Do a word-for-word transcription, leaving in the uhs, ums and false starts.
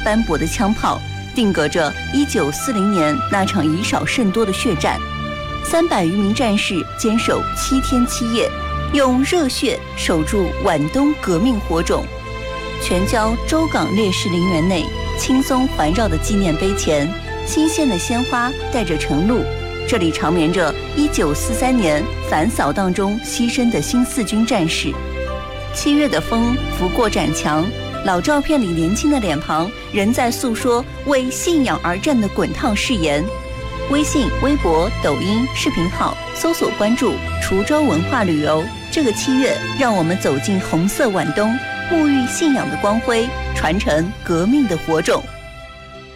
斑驳的枪炮，定格着一九四零年那场以少胜多的血战。三百余名战士坚守七天七夜，用热血守住皖东革命火种。全郊周港烈士陵园内，青松环绕的纪念碑前，新鲜的鲜花带着晨露。这里长眠着一九四三年反扫荡中牺牲的新四军战士。七月的风拂过展墙，老照片里年轻的脸庞仍在诉说为信仰而战的滚烫誓言。微信、微博、抖音视频号搜索关注滁州文化旅游。这个七月，让我们走进红色皖东，沐浴信仰的光辉，传承革命的火种。